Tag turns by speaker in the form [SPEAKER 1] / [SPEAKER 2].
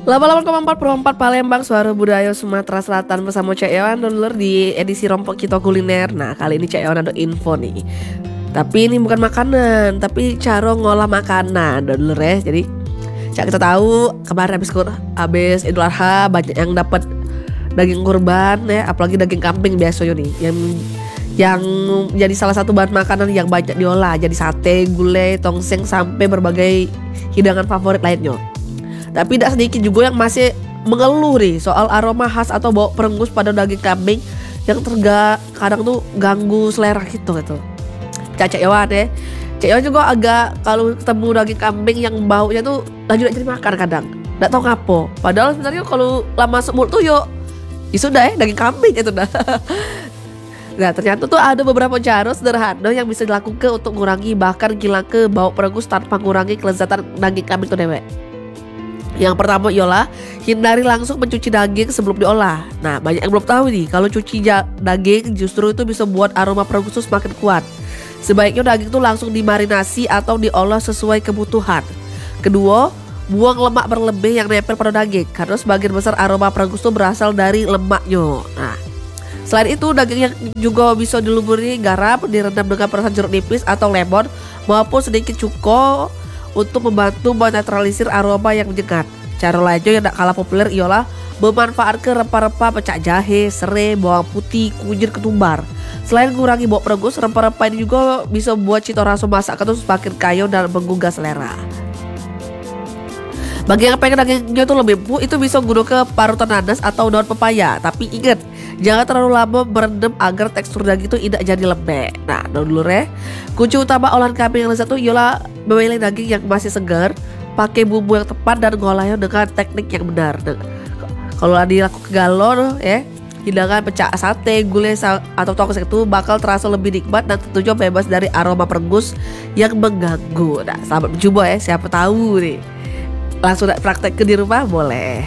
[SPEAKER 1] 88,4 Palembang, suara budaya Sumatera Selatan bersama Cek Ewan dulur di edisi Rompok Kita Kuliner. Nah, kali ini Cek Ewan ada info nih. Tapi ini bukan makanan, tapi cara ngolah makanan dulur ya. Jadi kita tahu kemarin habis Idul Adha banyak yang dapat daging kurban ya, apalagi daging kambing biasanya nih yang jadi salah satu bahan makanan yang banyak diolah, jadi sate, gulai, tongseng sampai berbagai hidangan favorit lainnya. Tapi tidak sedikit juga yang masih mengeluh nih soal aroma khas atau bau perengus pada daging kambing yang kadang tuh ganggu selera gitu. Cek Ewan ya. Cek Ewan juga agak kalau ketemu daging kambing yang baunya tuh lanjut jadi makan kadang. Nggak tahu ngapo. Padahal sebenarnya kalau lama semur tuh ya sudah ya daging kambing itu dah. Nah, ternyata tuh ada beberapa cara sederhana yang bisa dilakukan untuk mengurangi bahkan hilang ke bau perengus tanpa mengurangi kelezatan daging kambing tuh dewek. Yang pertama ialah hindari langsung mencuci daging sebelum diolah. Nah, banyak yang belum tahu nih kalau cuci daging justru itu bisa buat aroma perengus semakin kuat. Sebaiknya daging itu langsung dimarinasi atau diolah sesuai kebutuhan. Kedua, buang lemak berlebih yang nempel pada daging karena sebagian besar aroma perengus itu berasal dari lemaknya. Nah, selain itu daging yang juga bisa dilumuri garam, direndam dengan perasan jeruk nipis atau lemon maupun sedikit cuka untuk membantu menetralisir aroma yang menyengat. Cara lainnya yang tak kalah populer ialah memanfaatkan rempah-rempah pecah jahe, serai, bawang putih, kunyit, ketumbar. Selain mengurangi bau perengus, rempah-rempah ini juga bisa buat cita rasa masakan itu semakin kaya dan menggugah selera. Bagi yang pengen dagingnya itu lebih empuk, itu bisa gunakan parutan nanas atau daun pepaya. Tapi ingat, jangan terlalu lama berendam agar tekstur daging itu tidak jadi lembek. Nah, dulu kunci utama olahan kambing yang lezat itu ialah memilih daging yang masih segar, pakai bumbu yang tepat dan ngolahnya dengan teknik yang benar. Nah, kalau dilakukan galon ya, hidangan pecah sate, gulai atau tongseng itu bakal terasa lebih nikmat dan tentunya bebas dari aroma perengus yang mengganggu. Nah, selamat mencoba ya, siapa tahu nih langsung praktek ke di rumah boleh.